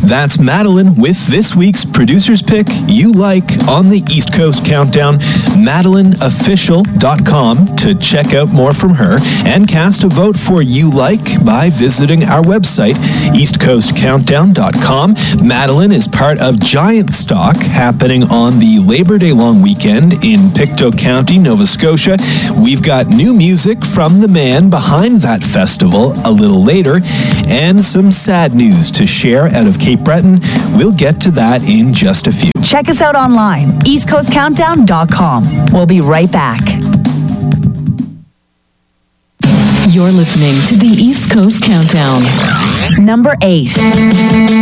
That's Madeline with this week's producer's pick, You Like, on the East Coast Countdown. MadelineOfficial.com to check out more from her and cast a vote for You Like by visiting our website, eastcoastcountdown.com. Madeline is part of Giant Stock, happening on the Labor Day long weekend in Pictou County, Nova Scotia. We've got new music from the man behind that festival a little later, and some sad news to share out of Cape Breton. We'll get to that in just a few. Check us out online, eastcoastcountdown.com. We'll be right back. You're listening to the East Coast Countdown. Number 8.